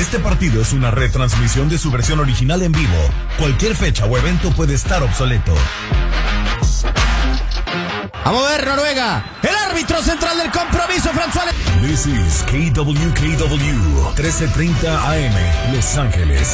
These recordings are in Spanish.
Este partido es una retransmisión de su versión original en vivo. Cualquier fecha o evento puede estar obsoleto. A mover Noruega. El árbitro central del compromiso, François. This is KWKW 1330 AM, Los Ángeles.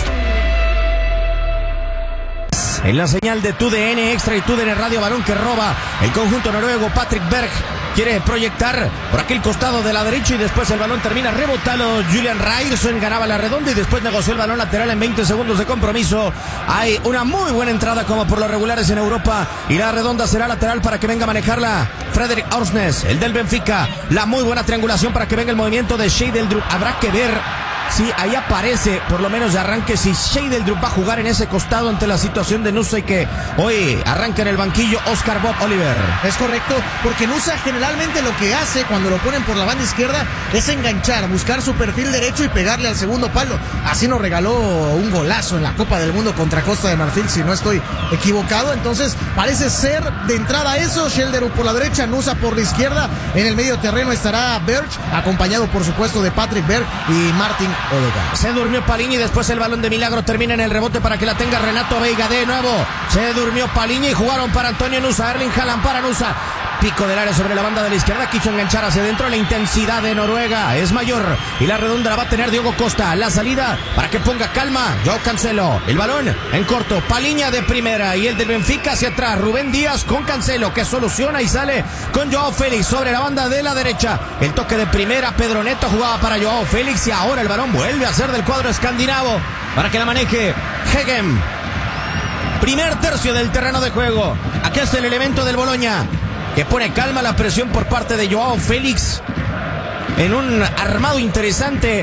En la señal de TUDN Extra y TUDN Radio, balón que roba el conjunto noruego. Patrick Berg quiere proyectar por aquel costado de la derecha y después el balón termina rebotado. Julian Ryerson ganaba la redonda y después negoció el balón lateral en 20 segundos de compromiso. Hay una muy buena entrada como por los regulares en Europa y la redonda será lateral para que venga a manejarla Fredrik Orsnes, el del Benfica. La muy buena triangulación para que venga el movimiento de Scheidel. Habrá que ver si ahí aparece, por lo menos de arranque, si Scheidel va a jugar en ese costado ante la situación de Nusa y que hoy arranca en el banquillo Oscar Bob Oliver. Es correcto, porque Nusa generalmente lo que hace cuando lo ponen por la banda izquierda es enganchar, buscar su perfil derecho y pegarle al segundo palo. Así nos regaló un golazo en la Copa del Mundo contra Costa de Marfil, si no estoy equivocado. Entonces parece ser de entrada eso, Scheidel por la derecha, Nusa por la izquierda. En el medio terreno estará Berg, acompañado por supuesto de Patrick Berg y Martin Odegaard. Se durmió Palhinha y después el balón de milagro termina en el rebote para que la tenga Renato Veiga de nuevo. Se durmió Palhinha y jugaron para Antonio Nusa. Erling Haaland para Nusa. Pico del área sobre la banda de la izquierda, quiso enganchar hacia adentro. La intensidad de Noruega es mayor y la redonda la va a tener Diogo Costa. La salida para que ponga calma Joao Cancelo. El balón en corto, Palhinha de primera y el del Benfica hacia atrás. Rubén Díaz con Cancelo que soluciona y sale con Joao Félix sobre la banda de la derecha. El toque de primera, Pedro Neto jugaba para Joao Félix y ahora el balón vuelve a ser del cuadro escandinavo para que la maneje Hegem. Primer tercio del terreno de juego. Aquí está el elemento del Bologna que pone calma la presión por parte de Joao Félix en un armado interesante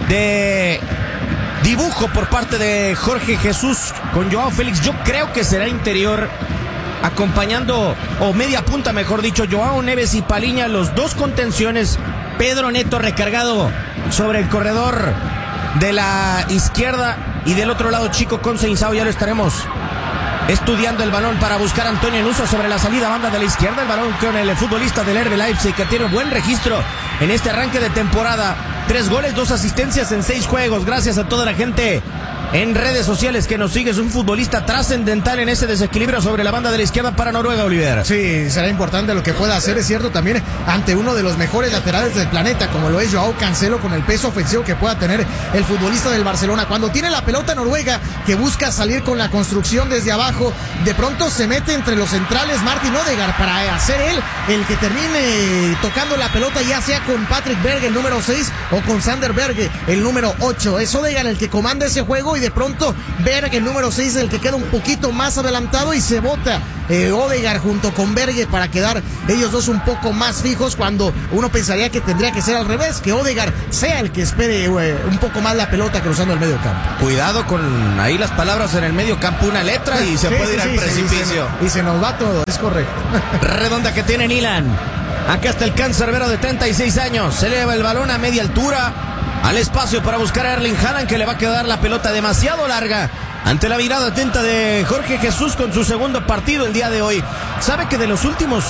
de dibujo por parte de Jorge Jesús con Joao Félix. Yo creo que será interior acompañando, o media punta mejor dicho, Joao Neves y Palhinha, los dos contenciones. Pedro Neto recargado sobre el corredor de la izquierda y del otro lado Chico Conceição. Ya lo estaremos estudiando el balón para buscar a Antonio Nusa sobre la salida banda de la izquierda. El balón con el futbolista del RB Leipzig que tiene un buen registro en este arranque de temporada. 3 goles, 2 asistencias en 6 juegos. Gracias a toda la gente en redes sociales que nos sigue. Es un futbolista trascendental en ese desequilibrio sobre la banda de la izquierda para Noruega, Oliver. Sí, será importante lo que pueda hacer, es cierto, también ante uno de los mejores laterales del planeta, como lo es Joao Cancelo, con el peso ofensivo que pueda tener el futbolista del Barcelona. Cuando tiene la pelota Noruega, que busca salir con la construcción desde abajo, de pronto se mete entre los centrales Martin Odegaard para hacer él el que termine tocando la pelota, ya sea con Patrick Berg, el número 6, o con Sander Berge, el número 8. Es Odegaard el que comanda ese juego y de pronto Berg, el número 6, el que queda un poquito más adelantado y se bota Odegaard junto con Berge para quedar ellos dos un poco más fijos, cuando uno pensaría que tendría que ser al revés, que Odegaard sea el que espere un poco más la pelota cruzando el medio campo. Cuidado con ahí las palabras en el medio campo, una letra y se puede ir al precipicio. Y se nos va todo, es correcto. Redonda que tiene Nilan. Acá está el cancerbero de 36 años. Se eleva el balón a media altura al espacio para buscar a Erling Haaland, que le va a quedar la pelota demasiado larga ante la mirada atenta de Jorge Jesús con su segundo partido el día de hoy. Sabe que de los últimos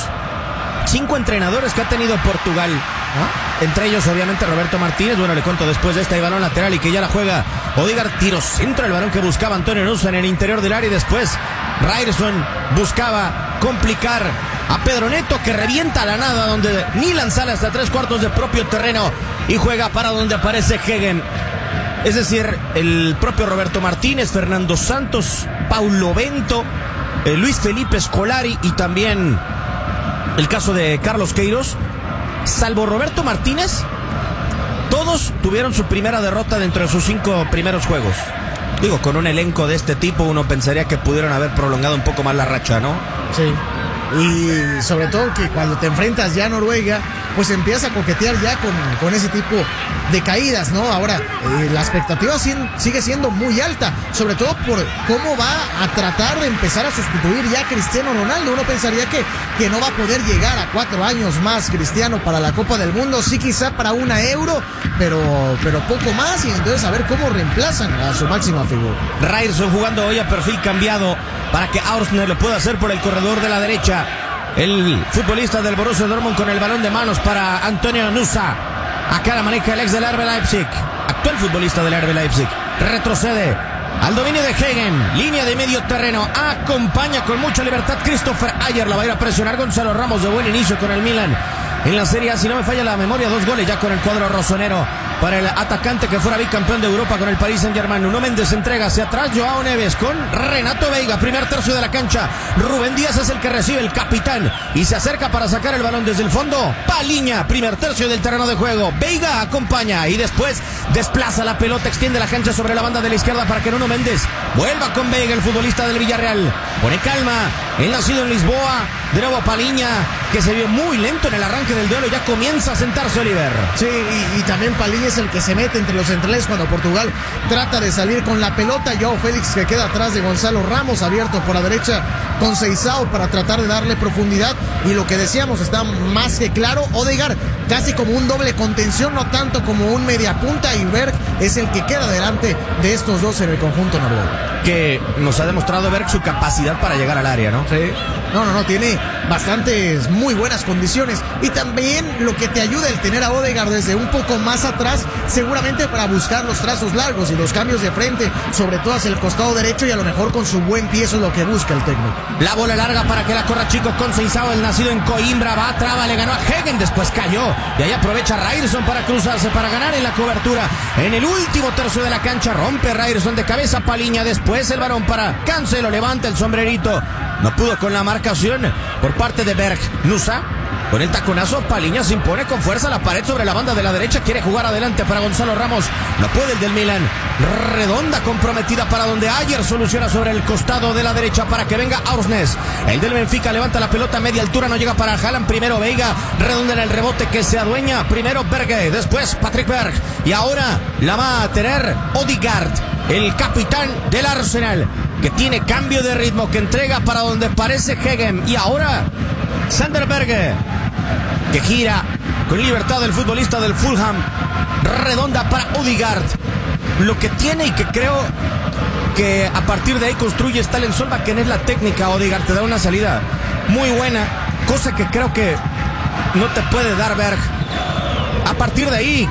5 entrenadores que ha tenido Portugal, entre ellos obviamente Roberto Martínez, bueno, le cuento después de este balón lateral y que ya la juega Odegaard, tiro centro, el balón que buscaba Antonio Nusa en el interior del área y después Ryerson buscaba complicar a Pedro Neto, que revienta a la nada donde Nilan sale hasta 3/4 de propio terreno y juega para donde aparece Hegem. Es decir, el propio Roberto Martínez, Fernando Santos, Paulo Bento, Luis Felipe Scolari y también el caso de Carlos Queiroz. Salvo Roberto Martínez, todos tuvieron su primera derrota dentro de sus 5 primeros juegos. Digo, con un elenco de este tipo uno pensaría que pudieron haber prolongado un poco más la racha, ¿no? Sí. Y sobre todo que cuando te enfrentas ya a Noruega, pues empiezas a coquetear ya con ese tipo de caídas, ¿no? Ahora, la expectativa sigue siendo muy alta, sobre todo por cómo va a tratar de empezar a sustituir ya a Cristiano Ronaldo. Uno pensaría que no va a poder llegar a 4 años más Cristiano para la Copa del Mundo, sí quizá para una Euro, pero poco más, y entonces a ver cómo reemplazan a su máxima figura. Ryerson jugando hoy a perfil cambiado para que Orsnes lo pueda hacer por el corredor de la derecha. El futbolista del Borussia Dortmund con el balón de manos para Antonio Nusa. Acá la maneja el ex del RB Leipzig. el futbolista del RB Leipzig. Retrocede al dominio de Hegen, línea de medio terreno, acompaña con mucha libertad Christopher Ayer, la va a ir a presionar Gonzalo Ramos de buen inicio con el Milan. En la Serie A, si no me falla la memoria, 2 goles ya con el cuadro rosonero para el atacante que fuera bicampeón de Europa con el Paris Saint-Germain. Nuno Méndez entrega hacia atrás, Joao Neves con Renato Veiga, primer tercio de la cancha. Rubén Díaz es el que recibe, el capitán, y se acerca para sacar el balón desde el fondo. Paliña, primer tercio del terreno de juego. Veiga acompaña y después desplaza la pelota, extiende la cancha sobre la banda de la izquierda para que Nuno Méndez vuelva con Veiga, el futbolista del Villarreal. Pone calma, el nacido en Lisboa. De nuevo Paliña, que se vio muy lento en el arranque del duelo, ya comienza a sentarse Oliver. Sí, y también Paliña es el que se mete entre los centrales cuando Portugal trata de salir con la pelota. Joao Félix, que queda atrás de Gonzalo Ramos, abierto por la derecha con Seisao para tratar de darle profundidad. Y lo que decíamos está más que claro, Odegaard casi como un doble contención, no tanto como un mediapunta, y Berg es el que queda delante de estos dos en el conjunto noruego. Que nos ha demostrado Berg su capacidad para llegar al área, ¿no? Sí. No, tiene bastantes muy buenas condiciones, y también lo que te ayuda el tener a Odegaard desde un poco más atrás, seguramente para buscar los trazos largos y los cambios de frente, sobre todo hacia el costado derecho, y a lo mejor con su buen pie eso es lo que busca el técnico. La bola larga para que la corra Chico con Seisao, el nacido en Coimbra, va, traba, le ganó a Hegen, después cayó, y ahí aprovecha Ryerson para cruzarse, para ganar en la cobertura. En el último tercio de la cancha rompe Ryerson de cabeza, Paliña, después el balón para Cancelo, levanta el sombrerito, no pudo con la marcación por parte de Berg. Nusa, con el taconazo, Paliña se impone con fuerza a la pared sobre la banda de la derecha, quiere jugar adelante para Gonzalo Ramos, no puede el del Milan. Redonda comprometida para donde Ayer soluciona sobre el costado de la derecha para que venga Aursnes. El del Benfica levanta la pelota a media altura, no llega para Haaland, primero Veiga, redonda en el rebote que se adueña, primero Berge, después Patrick Berg, y ahora la va a tener Odegaard, el capitán del Arsenal, que tiene cambio de ritmo, que entrega para donde parece Hegen, y ahora Sander Berge, que gira con libertad el futbolista del Fulham, redonda para Odegaard. Lo que tiene, y que creo que a partir de ahí construye Stalen Solbakken, es la técnica. Odegaard te da una salida muy buena, cosa que creo que no te puede dar Berg. A partir de ahí,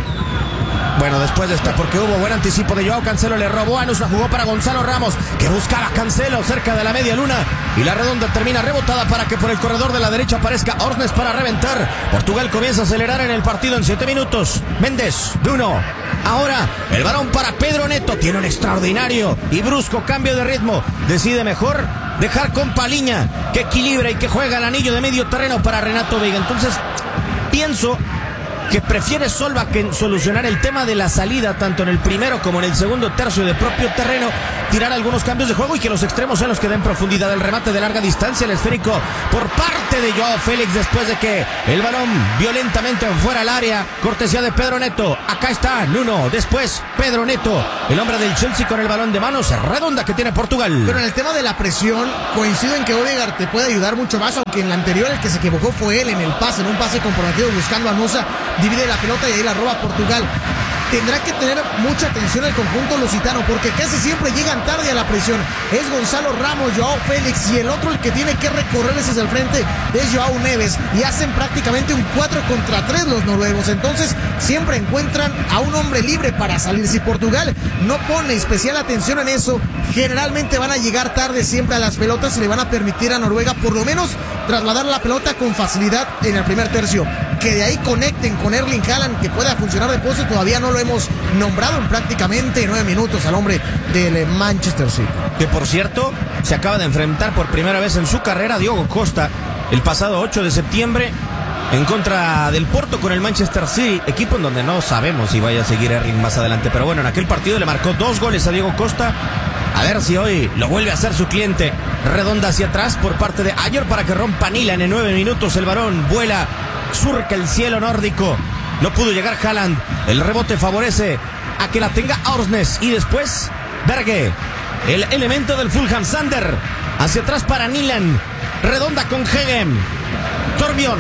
bueno, después de esta, porque hubo buen anticipo de Joao Cancelo, le robó a Nusa, jugó para Gonzalo Ramos, que buscaba Cancelo cerca de la media luna, y la redonda termina rebotada para que por el corredor de la derecha aparezca Aursnes para reventar. Portugal comienza a acelerar en el partido en 7 minutos. Méndez, de 1. Ahora el balón para Pedro Neto, tiene un extraordinario y brusco cambio de ritmo, decide mejor dejar con Paliña, que equilibra y que juega el anillo de medio terreno para Renato Veiga. Entonces pienso que prefiere Solbakken solucionar el tema de la salida, tanto en el primero como en el segundo tercio de propio terreno, tirar algunos cambios de juego y que los extremos sean los que den profundidad. El remate de larga distancia, el esférico por parte de Joao Félix, después de que el balón violentamente fuera al área, cortesía de Pedro Neto. Acá está Nuno, después Pedro Neto, el hombre del Chelsea con el balón de manos, redonda que tiene Portugal. Pero en el tema de la presión, coincido en que Odegaard te puede ayudar mucho más, aunque en la anterior el que se equivocó fue él en el pase, en un pase comprometido buscando a Nusa, divide la pelota y ahí la roba Portugal. Tendrá que tener mucha atención el conjunto lusitano, porque casi siempre llegan tarde a la presión. Es Gonzalo Ramos, Joao Félix, y el otro el que tiene que recorrerles hacia el frente es Joao Neves, y hacen prácticamente un 4 contra 3 los noruegos. Entonces siempre encuentran a un hombre libre para salir. Si Portugal no pone especial atención en eso, generalmente van a llegar tarde siempre a las pelotas y le van a permitir a Noruega por lo menos trasladar la pelota con facilidad en el primer tercio. Que de ahí conecten con Erling Haaland, que pueda funcionar de poste, todavía no lo hemos nombrado en prácticamente 9 minutos al hombre del Manchester City. Que por cierto, se acaba de enfrentar por primera vez en su carrera a Diogo Costa el pasado 8 de septiembre en contra del Porto con el Manchester City, equipo en donde no sabemos si vaya a seguir Erling más adelante, pero bueno, en aquel partido le marcó 2 goles a Diogo Costa. A ver si hoy lo vuelve a hacer su cliente. Redonda hacia atrás por parte de Ayer para que rompa Nilan en 9 minutos. El varón vuela, surca el cielo nórdico. No pudo llegar Haaland. El rebote favorece a que la tenga Aursnes. Y después Berge, el elemento del Fulham. Sander hacia atrás para Nilan. Redonda con Hegen. Torbjörn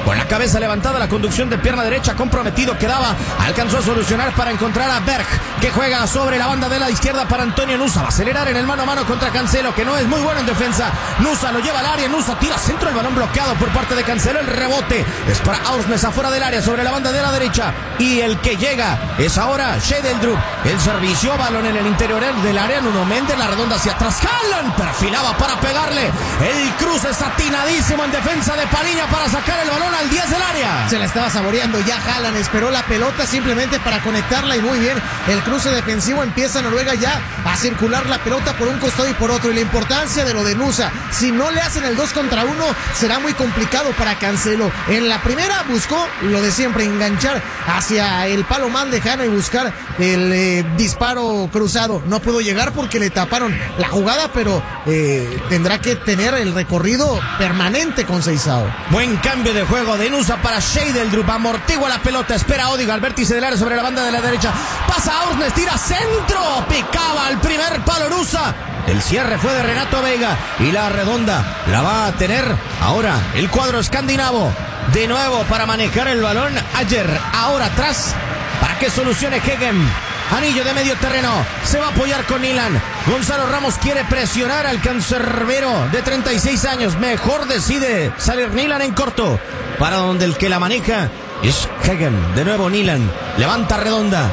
Con la cabeza levantada, la conducción de pierna derecha, comprometido quedaba. Alcanzó a solucionar para encontrar a Berg, que juega sobre la banda de la izquierda para Antonio Nusa. Va a acelerar en el mano a mano contra Cancelo, que no es muy bueno en defensa. Nusa lo lleva al área, Nusa tira centro, el balón bloqueado por parte de Cancelo. El rebote es para Aursnes afuera del área, sobre la banda de la derecha. Y el que llega es ahora Schedeldrup. El servicio, balón en el interior del área. Nuno Méndez, la redonda hacia atrás. Haaland perfilaba para pegarle. El cruce satinadísimo en defensa de Paliña para sacar el balón al 10 del área. Se la estaba saboreando ya Haaland, esperó la pelota simplemente para conectarla y muy bien. El cruce defensivo, empieza Noruega ya a circular la pelota por un costado y por otro. Y la importancia de lo de Nusa, si no le hacen el 2 contra 1, será muy complicado para Cancelo. En la primera buscó lo de siempre, enganchar hacia el palo más lejano y buscar el disparo cruzado. No pudo llegar porque le taparon la jugada, pero tendrá que tener el recorrido permanente con Seisao. Buen cambio de juego de Nusa para Schedeldrup, amortigua la pelota, espera a Odegaard, vértice del área sobre la banda de la derecha, pasa a Aursnes, tira centro, picaba al primer palo Nusa. El cierre fue de Renato Veiga y la redonda la va a tener ahora el cuadro escandinavo. De nuevo para manejar el balón Ayer, ahora atrás para que solucione Hegem. Anillo de medio terreno, se va a apoyar con Nilan. Gonzalo Ramos quiere presionar al cancerbero de 36 años. Mejor decide salir Nilan en corto, para donde el que la maneja es Hegem. De nuevo Nilan, levanta redonda.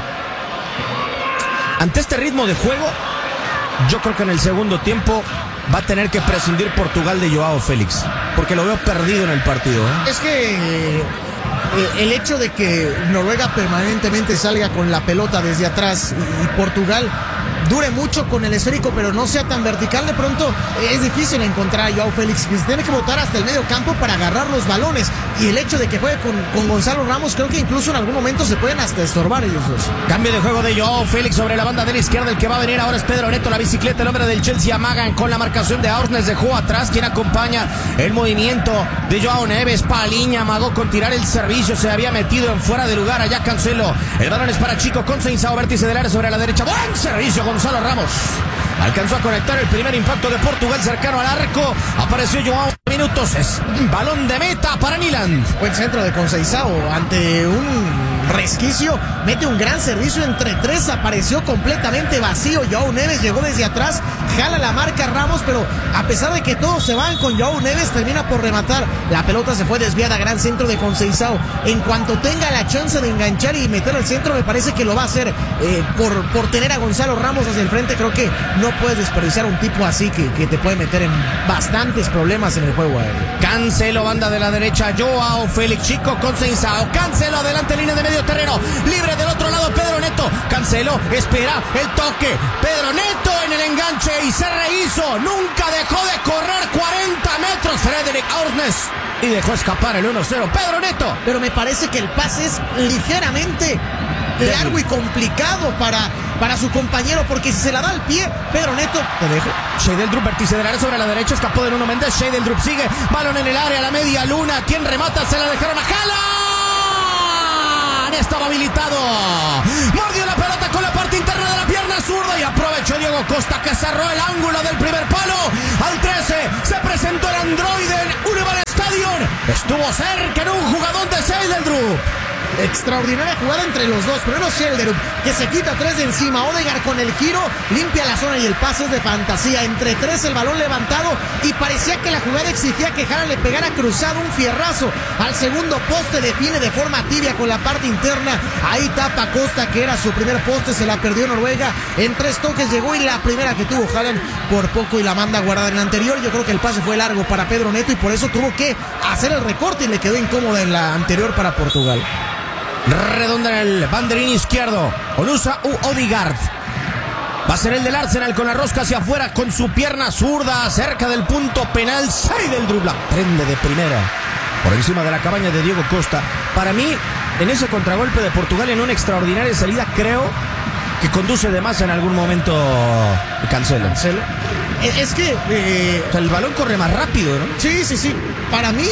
Ante este ritmo de juego, yo creo que en el segundo tiempo va a tener que prescindir Portugal de Joao Félix, porque lo veo perdido en el partido, ¿eh? Es que el hecho de que Noruega permanentemente salga con la pelota desde atrás y Portugal dure mucho con el esférico, pero no sea tan vertical, de pronto es difícil encontrar a Joao Félix, que se tiene que botar hasta el medio campo para agarrar los balones. Y el hecho de que juegue con Gonzalo Ramos, creo que incluso en algún momento se pueden hasta estorbar ellos dos. Cambio de juego de Joao Félix sobre la banda de la izquierda. El que va a venir ahora es Pedro Neto, la bicicleta, el hombre del Chelsea. Amagan con la marcación de Aursnes, dejó atrás quien acompaña el movimiento de Joao Neves. Paliña amagó con tirar el servicio, se había metido en fuera de lugar allá Cancelo. El balón es para Chico con Seisao, vértice del área sobre la derecha. Buen servicio Gonzalo Ramos. Alcanzó a conectar el primer impacto de Portugal cercano al arco. Apareció Joao minutos. Es balón de meta para Niland. Buen centro de Conceição ante un resquicio. Mete un gran servicio entre tres. Apareció completamente vacío. Joao Neves llegó desde atrás. Jala la marca Ramos, pero a pesar de que todos se van con Joao Neves, termina por rematar. La pelota se fue desviada. Gran centro de Conceição. En cuanto tenga la chance de enganchar y meter el centro, me parece que lo va a hacer. Por tener a Gonzalo Ramos hacia el frente, creo que no puedes desperdiciar un tipo así que te puede meter en bastantes problemas en el juego aéreo. Cancelo, banda de la derecha, Joao Félix, Chico con Seisao. Cancelo, adelante, línea de medio terreno, libre del otro lado Pedro Neto. Cancelo espera el toque, Pedro Neto en el enganche y se rehizo. Nunca dejó de correr 40 metros Fredrik Aursnes y dejó escapar el 1-0 Pedro Neto. Pero me parece que el pase es ligeramente largo y complicado para su compañero, porque si se la da al pie, Pedro Neto, te dejo. Schedeldrup, vértice del área sobre la derecha, escapó de Nuno Méndez. Schedeldrup sigue, balón en el área, a la media luna. ¿Quién remata? Se la dejaron a Haaland. Estaba habilitado. Mordió la pelota con la parte interna de la pierna zurda y aprovechó Diego Costa, que cerró el ángulo del primer palo. Al 13 se presentó el androide en Unival Stadium. Estuvo cerca en un jugador de Schedeldrup. Extraordinaria jugada entre los dos. Primero Schedeldrup, que se quita tres de encima. Odegaard con el giro, limpia la zona y el pase es de fantasía. Entre tres el balón levantado y parecía que la jugada exigía que Haaland le pegara cruzado un fierrazo al segundo poste. Define de forma tibia con la parte interna. Ahí tapa Costa, que era su primer poste. Se la perdió Noruega. En tres toques llegó y la primera que tuvo Haaland por poco y la manda guardada en la anterior. Yo creo que el pase fue largo para Pedro Neto y por eso tuvo que hacer el recorte y le quedó incómoda en la anterior para Portugal. Redonda en el banderín izquierdo. Onusa u Odegaard. Va a ser el del Arsenal con la rosca hacia afuera con su pierna zurda cerca del punto penal. Schedeldrup la prende de primera por encima de la cabaña de Diego Costa. Para mí, en ese contragolpe de Portugal, en una extraordinaria salida, creo que conduce de más en algún momento Cancelo. Es que o sea, el balón corre más rápido, ¿no? Sí. Para mí,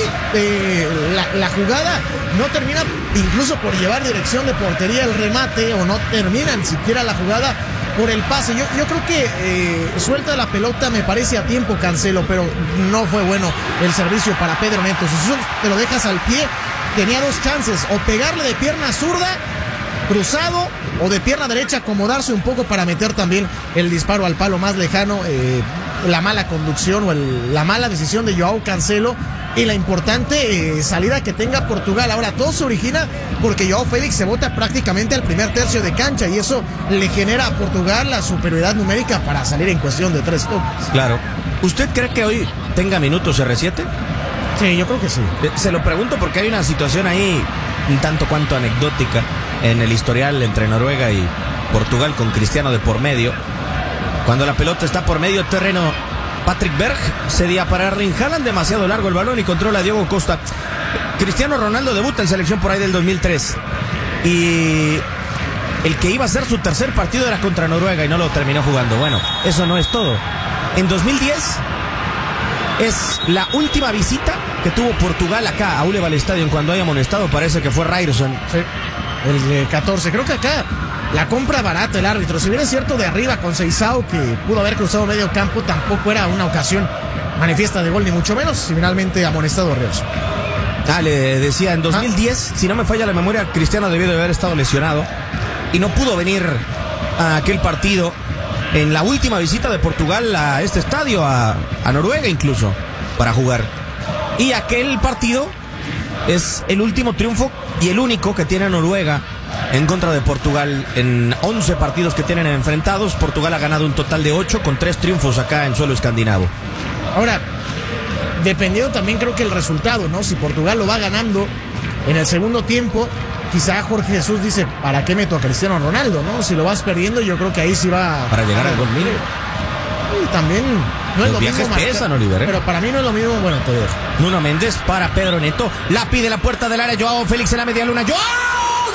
la jugada no termina incluso por llevar dirección de portería el remate, o no termina ni siquiera la jugada por el pase. Yo creo que suelta la pelota, me parece a tiempo Cancelo, pero no fue bueno el servicio para Pedro Neto. Si te lo dejas al pie, tenía dos chances, o pegarle de pierna zurda, cruzado, o de pierna derecha, acomodarse un poco para meter también el disparo al palo más lejano. La mala conducción o la mala decisión de Joao Cancelo y la importante salida que tenga Portugal. Ahora todo se origina porque Joao Félix se bota prácticamente al primer tercio de cancha y eso le genera a Portugal la superioridad numérica para salir en cuestión de 3 toques. Claro. ¿Usted cree que hoy tenga minutos R7? Sí, yo creo que sí. Se lo pregunto porque hay una situación ahí un tanto cuanto anecdótica en el historial entre Noruega y Portugal con Cristiano de por medio. Cuando la pelota está por medio terreno, Patrick Berg cedía para Erling Haaland, demasiado largo el balón y controla a Diego Costa. Cristiano Ronaldo debuta en selección por ahí del 2003 y el que iba a ser su tercer partido era contra Noruega y no lo terminó jugando. Bueno, eso no es todo. En 2010 es la última visita que tuvo Portugal acá a Uleval Stadium cuando hay amonestado, parece que fue Ryerson. Sí, el 14, creo que acá la compra barata el árbitro. Si bien es cierto de arriba con Seisao, que pudo haber cruzado medio campo, tampoco era una ocasión manifiesta de gol, ni mucho menos, y finalmente amonestado Ryerson. Le decía, en 2010, si no me falla la memoria, Cristiano debió de haber estado lesionado y no pudo venir a aquel partido en la última visita de Portugal a este estadio, a Noruega incluso, para jugar. Y aquel partido es el último triunfo y el único que tiene Noruega en contra de Portugal. En 11 partidos que tienen enfrentados, Portugal ha ganado un total de 8 con 3 triunfos acá en suelo escandinavo. Ahora, dependiendo también creo que el resultado, ¿no? Si Portugal lo va ganando en el segundo tiempo, quizá Jorge Jesús dice, ¿para qué meto a Cristiano Ronaldo, no? Si lo vas perdiendo, yo creo que ahí sí va para llegar al gol mínimo. Y también no es lo mismo viajes pesan, Oliver, pero para mí no es lo mismo. Bueno, te dejo. Nuno Méndez para Pedro Neto, la pide la puerta del área, Joao Félix en la media luna, ¡Joao!